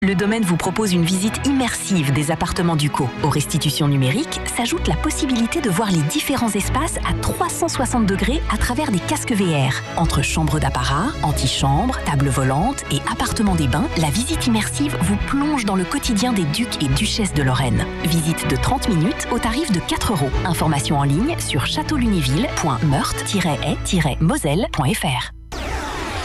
Le domaine vous propose une visite immersive des appartements Duco. Aux restitutions numériques s'ajoute la possibilité de voir les différents espaces à 360 degrés à travers des casques VR. Entre chambres d'apparat, antichambre, table volante et appartement des bains, la visite immersive vous plonge dans le quotidien des ducs et duchesses de Lorraine. Visite de 30 minutes au tarif de 4 €. Informations en ligne sur châteauluniville.meurthe-et-moselle.fr.